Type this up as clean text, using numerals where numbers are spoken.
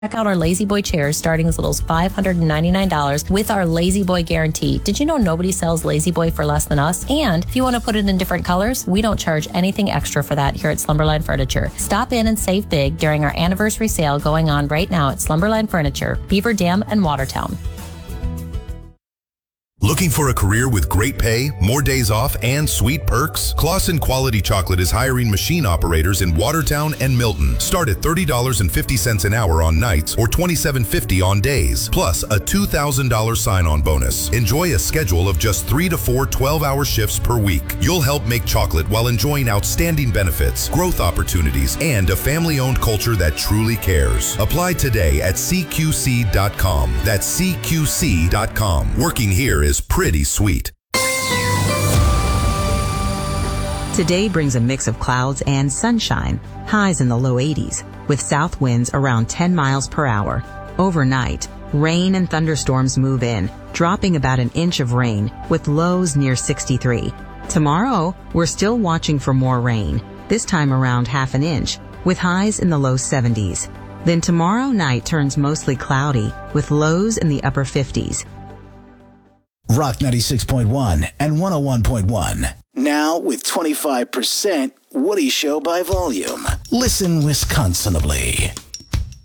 Check out our Lazy Boy chairs starting as little as $599 with our Lazy Boy guarantee. Did you know nobody sells Lazy Boy for less than us? And if you want to put it in different colors, we don't charge anything extra for that here at Slumberline Furniture. Stop in and save big during our anniversary sale going on right now at Slumberline Furniture, Beaver Dam and Watertown. Looking for a career with great pay, more days off, and sweet perks? Claussen Quality Chocolate is hiring machine operators in Watertown and Milton. Start at $30.50 an hour on nights or $27.50 on days, plus a $2,000 sign-on bonus. Enjoy a schedule of just 3 to 4 12-hour shifts per week. You'll help make chocolate while enjoying outstanding benefits, growth opportunities, and a family-owned culture that truly cares. Apply today at CQC.com. That's CQC.com. Working here is pretty sweet. Today brings a mix of clouds and sunshine, highs in the low 80s, with south winds around 10 miles per hour. Overnight, rain and thunderstorms move in, dropping about an inch of rain, with lows near 63. Tomorrow, we're still watching for more rain, this time around half an inch, with highs in the low 70s. Then tomorrow night turns mostly cloudy, with lows in the upper 50s. Rock 96.1 and 101.1. Now with 25% Woody Show by volume. Listen Wisconsinably.